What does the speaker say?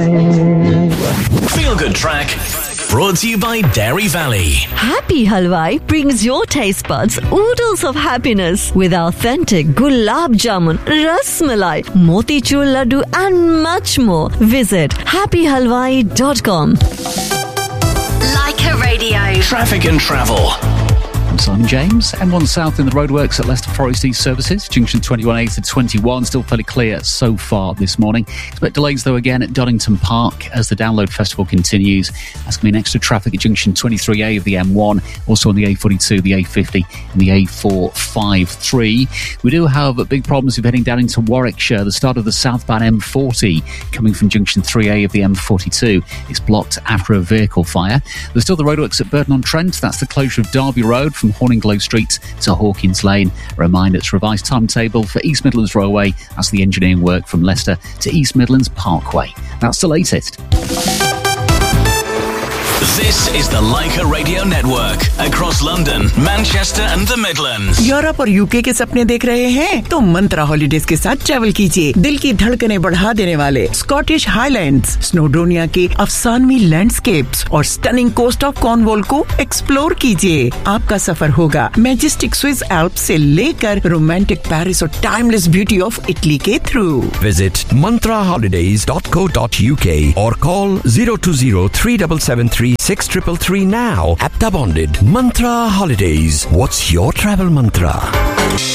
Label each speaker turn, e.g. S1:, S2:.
S1: Feel Good Track, brought to you by Dairy Valley.
S2: Happy Halwai brings your taste buds oodles of happiness with authentic gulab jamun, ras malai, motichur laddu and much more. Visit happyhalwai.com.
S3: Leica Radio.
S1: Traffic and travel.
S4: I'm Simon James. M1 South in the roadworks at Leicester Forest East Services. Junction 21A to 21, still fairly clear so far this morning. Expect delays though again at Donington Park as the Download Festival continues. That's going to be an extra traffic at Junction 23A of the M1, also on the A42, the A50 and the A453. We do have big problems with heading down into Warwickshire. The start of the southbound M40 coming from Junction 3A of the M42. It's blocked after a vehicle fire. There's still the roadworks at Burton-on-Trent. That's the closure of Derby Road from Horninglow Street to Hawkins Lane. A reminder, it's revised timetable for East Midlands Railway as the engineering work from Leicester to East Midlands Parkway. That's the latest.
S1: This is the Leica Radio Network across London, Manchester and the Midlands.
S5: Europe और UK के सपने देख रहे हैं तो मंत्रा holidays के साथ travel कीजिए। दिल की धड़कनें बढ़ा देने वाले स्कॉटिश हाईलैंड्स, स्नोडोनिया के अफसानवी लैंडस्केप्स और स्टनिंग कोस्ट ऑफ कॉर्नवॉल को एक्सप्लोर कीजिए। आपका सफर होगा मैजेस्टिक स्विस एल्प्स से लेकर रोमांटिक पेरिस और टाइमलेस ब्यूटी ऑफ इटली के through.
S6: Visit mantraholidays.co.uk or call 020-3773-6333 now. Apta bonded. Mantra Holidays. What's your travel mantra?